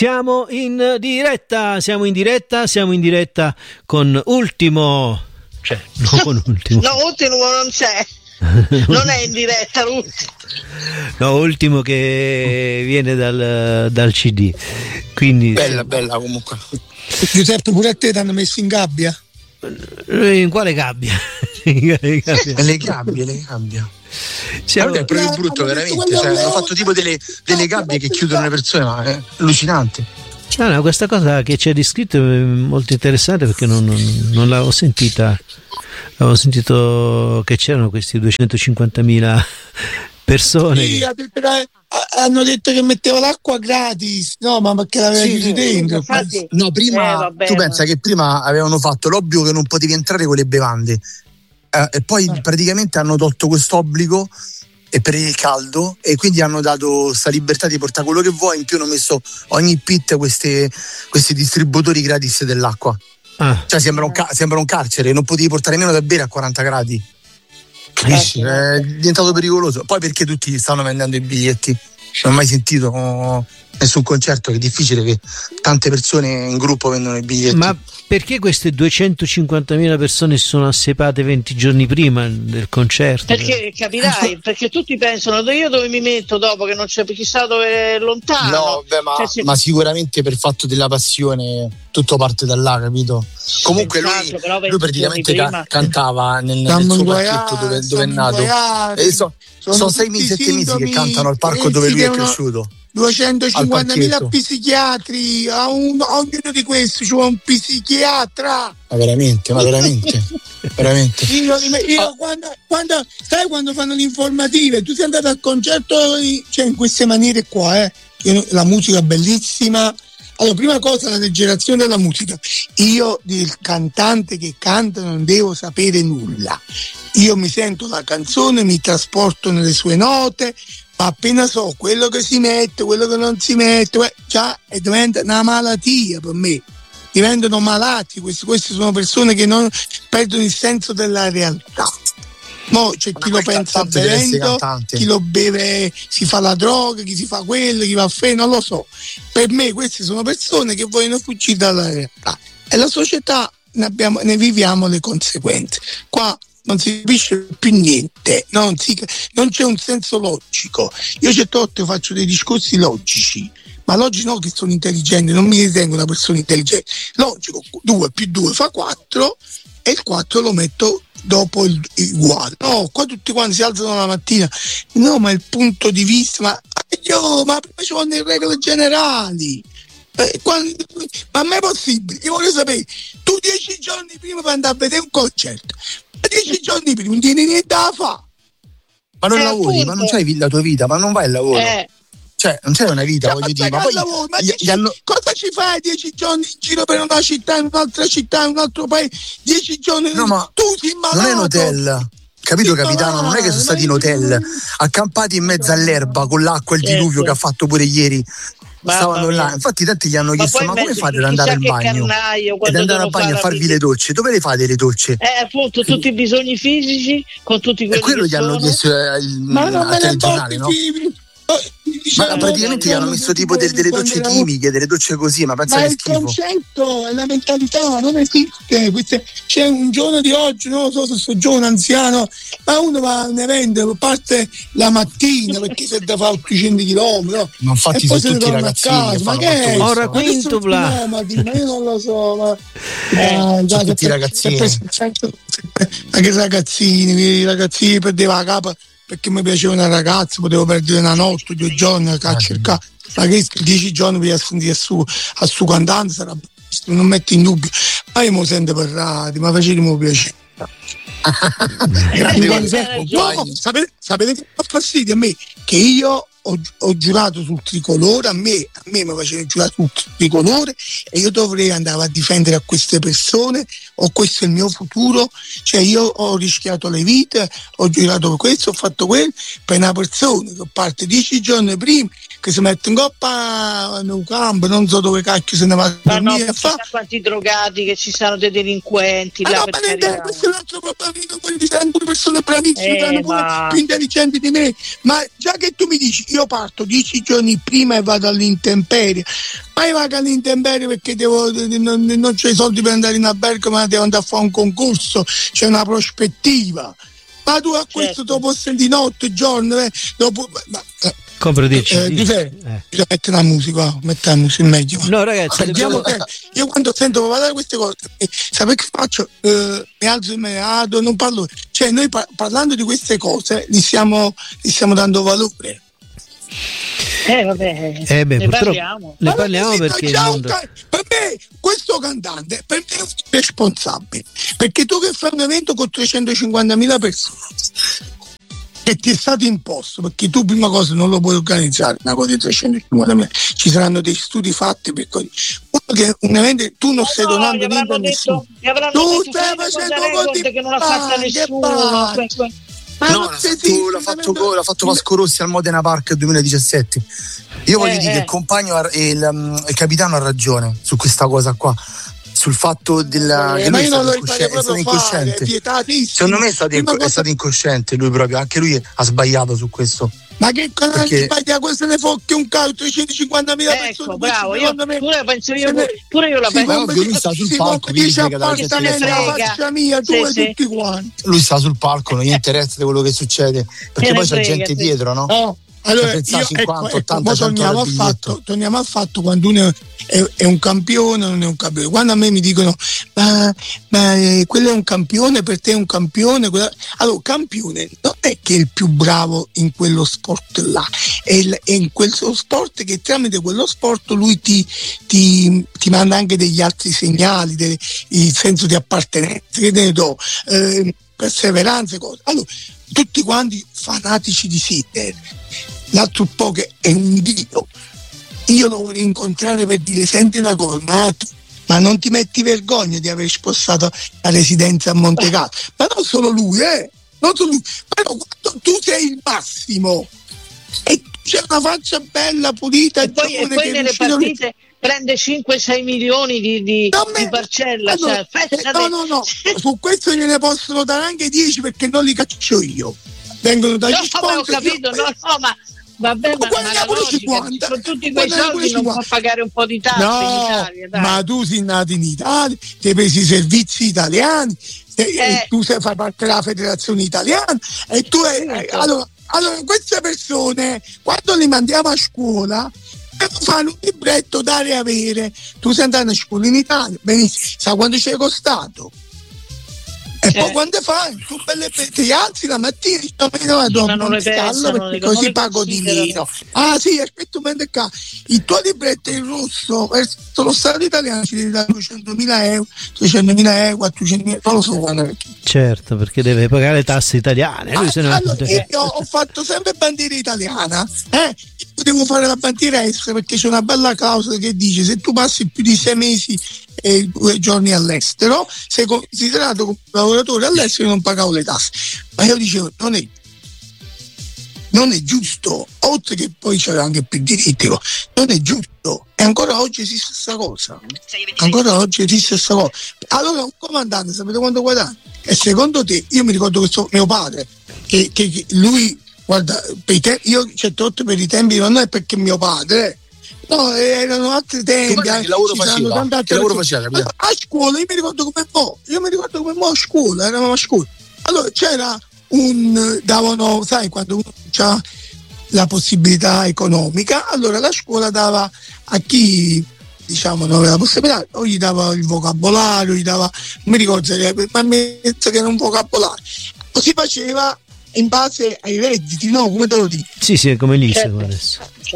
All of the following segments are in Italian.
Siamo in diretta con Ultimo, cioè non con Ultimo. No, Ultimo non c'è. Non è in diretta l'ultimo. No, Ultimo che viene dal CD. Quindi bella comunque. Giuseppe, pure a te ti hanno messo in gabbia? In quale gabbia? Le gabbie. Guarda, è proprio brutto, veramente. Cioè, hanno fatto tipo delle gabbie che chiudono le persone, ma è allucinante. No, questa cosa che ci ha descritto è molto interessante, perché non l'avevo sentita. Avevo sentito che c'erano questi 250.000 persone. Sì, hanno detto che metteva l'acqua gratis, no, ma perché l'aveva chiuso dentro. Infatti, no, prima tu pensa che prima avevano fatto l'obbligo che non potevi entrare con le bevande, e poi praticamente hanno tolto quest'obbligo e per il caldo, e quindi hanno dato sta libertà di portare quello che vuoi. In più hanno messo ogni pit questi distributori gratis dell'acqua. Cioè sembra un carcere, non potevi portare meno da bere a 40 gradi. Capisci? È diventato pericoloso. Poi perché tutti stanno vendendo i biglietti? Non ho mai sentito nessun concerto, che è difficile che tante persone in gruppo vendono i biglietti. Ma perché queste 250.000 persone si sono assepate 20 giorni prima del concerto? Perché capirai, perché tutti pensano io dove mi metto dopo, che non c'è chissà dove, è lontano. No, beh, ma sicuramente per fatto della passione tutto parte da là, capito? Comunque lui praticamente cantava nel suo parchetto dove è nato. Sono 6 mesi, 7 mesi che cantano al parco dove lui è cresciuto. 250.000 psichiatri, a ognuno di questi c'è un psichiatra. Ma veramente. Io quando fanno le informative, tu sei andato al concerto, cioè in queste maniere qua, la musica è bellissima. Allora, prima cosa, la leggerazione della musica. Io del cantante che canta non devo sapere nulla. Io mi sento la canzone, mi trasporto nelle sue note, ma appena so quello che si mette, quello che non si mette, già diventa una malattia per me. Diventano malati, queste sono persone che non perdono il senso della realtà. Mo c'è chi lo pensa bevendo, chi lo beve, si fa la droga, chi si fa quello, chi va a fare, non lo so. Per me queste sono persone che vogliono fuggire dalla realtà, e la società ne viviamo le conseguenze. Qua non si capisce più niente, non c'è un senso logico. Io certe volte faccio dei discorsi logici, ma logici no che sono intelligente, non mi ritengo una persona intelligente. Logico, 2 più 2 fa 4, e il 4 lo metto dopo il uguale. No, qua tutti quanti si alzano la mattina, no, ma il punto di vista, ma prima ci vanno le regole generali. Ma a me è possibile? Io voglio sapere, tu 10 giorni prima per andare a vedere un concerto, 10 giorni prima non tieni niente da fare, ma non lavori, appunto. Ma non c'hai la tua vita, ma non vai al lavoro, cioè non c'è una vita, voglio dire, ma poi cosa ci fai 10 giorni in giro per una città, in un'altra città, in un altro paese, 10 giorni? No, ma tu sei malato, non è un hotel, capito capitano? Non è che sono stati in hotel accampati in mezzo all'erba con l'acqua e il diluvio che ha fatto pure ieri. Stavano là, infatti tanti gli hanno chiesto: ma come fate ad andare in bagno ed andare al bagno a farvi le docce? Dove le fate le docce? Appunto, tutti i bisogni fisici con tutti quelli, e quello gli hanno chiesto al telegiornale, no? Ma praticamente gli hanno messo tipo delle docce chimiche, delle docce così, ma pensa che schifo. Ma il concetto e la mentalità non esiste. C'è un giorno di oggi, non lo so se sono giovane, anziano, ma uno va a un evento, parte la mattina perché si deve fare 800 km, no? Ma infatti sono tutti ragazzini, ma che è? Ora quintupla, ma io non lo so, ma sono tutti ragazzini. Ma che ragazzini perdeva la capa perché mi piaceva una ragazza, potevo perdere una notte, 2 giorni a cercare, ma che 10 giorni per sentire a su cantante sarà, non metto in dubbio, ma io mi sento parlare, ma facevamo piacere. Sapete che fa fastidio a me? Che io ho giurato sul tricolore, a me mi facevano giurare sul tricolore, e io dovrei andare a difendere a queste persone, o questo è il mio futuro, cioè io ho rischiato le vite, ho giurato per questo, ho fatto quello, per una persona che parte 10 giorni prima, che si mette in coppa nel campo, non so dove cacchio se ne va a dormire. Ma no, quanti drogati, che ci sono dei delinquenti là, no, ma questo è un altro problema, quelli sono persone bravissime, più intelligenti di me, ma già che tu mi dici io parto 10 giorni prima e vado all'intemperie, ma io vado all'intemperie perché non c'ho i soldi per andare in albergo, ma devo andare a fare un concorso, c'è una prospettiva. Ma tu a questo dopo senti notte, giorno, dopo... Come dici? Metti la musica, meglio. No, ragazzi, io quando sento parlare queste cose, sapete che faccio? Mi alzo e me ne vado, non parlo. Cioè, noi parlando di queste cose li stiamo dando valore. Vabbè, ne parliamo. Ne parliamo perché per me questo cantante per me è un responsabile, perché tu che fai un evento con 350.000 persone che ti è stato imposto, perché tu prima cosa non lo puoi organizzare una cosa di 350.000, ci saranno dei studi fatti per che un evento tu non stai donando niente a nessuno, tu stai facendo cose che non l'ha fatta nessuno. L'ha fatto Vasco Rossi al Modena Park 2017. Io voglio dire che il compagno il capitano ha ragione su questa cosa qua, sul fatto che lui è stato incosciente. Secondo me è stato incosciente lui proprio, anche lui ha sbagliato su questo. Ma che cosa sbaglia? Questo ne focchi un caso 350.000 persone. Bravo, pure io la penso. Lui sta sul palco, dice appartamento la faccia mia, tu e tutti quanti. Lui sta sul palco, non gli interessa di quello che succede, perché poi c'è gente dietro, no? Allora, torniamo al fatto quando uno è un campione o non è un campione. Quando a me mi dicono ma quello è un campione, per te è un campione, allora campione non è che è il più bravo in quello sport là, è in quel sport che tramite quello sport lui ti manda anche degli altri segnali, il senso di appartenenza, che ne do, perseveranza, cose. Allora, tutti quanti fanatici di Sinner, l'altro po' che è un dio, io lo voglio incontrare per dire: senti una cosa, ma non ti metti vergogna di aver spostato la residenza a Montecarlo? Ma non solo lui, non solo lui, però quando tu sei il massimo e c'è una faccia bella, pulita, e poi nelle partite prende 5-6 milioni di parcella. Allora, no, su questo gliene possono dare anche 10 perché non li caccio io. Vengono dagli sponsor. Ho capito, ma vabbè, ma la logica, con tutti quei soldi non può pagare un po' di tasse in Italia, dai. Ma tu sei nato in Italia, ti hai preso i servizi italiani, tu fai parte della federazione italiana e tu allora queste persone quando li mandiamo a scuola fanno un libretto dare e avere. Tu sei andato a scuola in Italia, benissimo, sai quanto ci è costato? E poi quando fai? Tu ti alzi la mattina e perché così pago di meno. Ah sì, aspetta un momento qua. Il tuo libretto in russo verso lo Stato italiano ci devi dare 200.000 euro, 200.000 euro, 400.000, non lo so quando. Certo, perché deve pagare le tasse italiane. Io ho fatto sempre bandiera italiana, devo fare la bandiera estera perché c'è una bella clausola che dice: se tu passi più di 6 mesi e 2 giorni all'estero sei considerato come lavoratore all'estero e non pagavo le tasse. Ma io dicevo non è giusto, oltre che poi c'era anche più diritti, non è giusto, e ancora oggi esiste questa cosa, allora un comandante sapete quanto guadagna? E secondo te, io mi ricordo questo mio padre che lui, guarda, io certe volte per i tempi non è perché mio padre, no, erano altri tempi. Che lavoro faceva? A scuola io mi ricordo come a scuola, eravamo a scuola, allora c'era davano, sai, quando uno c'ha la possibilità economica, allora la scuola dava a chi diciamo non aveva la possibilità, o gli dava il vocabolario, gli dava, non mi ricordo, ma penso che era un vocabolario, si faceva in base ai redditi, no? Come te lo dico? Sì, è come lì adesso.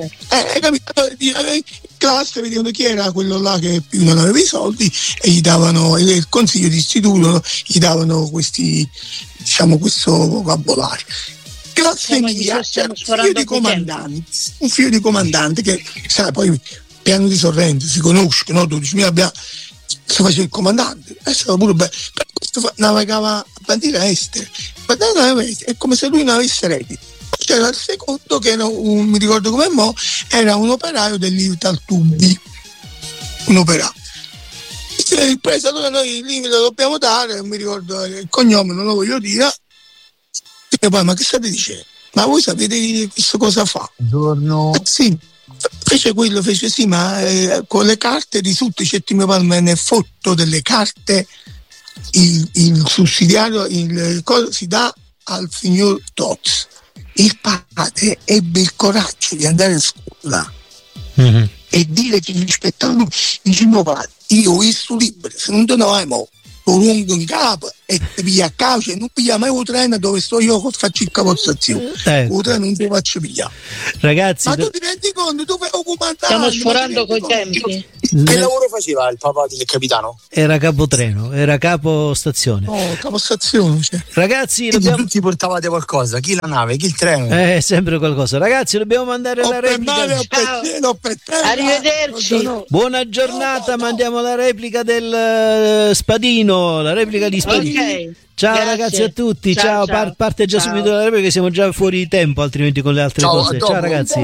In classe vedevano chi era quello là che più non aveva i soldi e gli davano, il consiglio di istituto gli davano questi, diciamo, questo vocabolario. Classe mia c'era un figlio di comandante che, sai, poi piano di Sorrento si conoscono, 12.000 abbiamo, si faceva il comandante, è stato pure bello, per questo navigava a bandiera estera, è come se lui non avesse reddito. C'era il secondo che era mi ricordo come era un operaio dell'Italtubi, un operaio. Il preso, allora noi lì lo dobbiamo dare, non mi ricordo il cognome, non lo voglio dire. E poi, ma che state dicendo? ma voi sapete questo cosa fa? Buongiorno. Sì, fece sì, ma con le carte risulta che mio padre ne fotto delle carte, il sussidiario, si dà al signor Tozzi. Il padre ebbe il coraggio di andare a scuola e dire che rispetto a lui, dice mio padre, io ho visto libri, se non te ne vai mo, lo lungo in capo e ti piglia a calcio e non piglia mai un treno dove sto io che faccio il capozzazione, il treno non ti faccio pigliare. Ragazzi, ma tu ti rendi conto, tu fai comandante, stiamo sforando coi tempi. Che lavoro faceva il papà del capitano? Era capotreno, era capostazione. Oh, capostazione, cioè. Ragazzi, Tutti portavate qualcosa, chi la nave, chi il treno? Sempre qualcosa. Ragazzi, dobbiamo mandare la replica. Arrivederci. Buona giornata, mandiamo la replica del Spadino, la replica di Spadino. Okay. Ciao. Grazie. Ragazzi a tutti, ciao. Parte già subito la replica, che siamo già fuori tempo altrimenti con le altre cose. Ciao ragazzi.